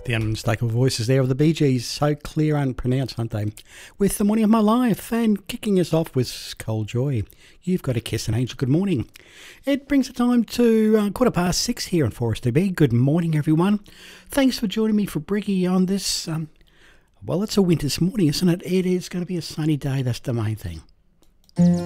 The unmistakable voices there of the Bee Gees, so clear and pronounced, aren't they? With The Morning of My Life, and kicking us off with Cold Joy. You've got a kiss, an angel. Good morning. It brings the time to 6:15 here on Forest B. Good morning, everyone. Thanks for joining me for Briggy on this. Well, it's a winter's morning, isn't it? It is going to be a sunny day. That's the main thing.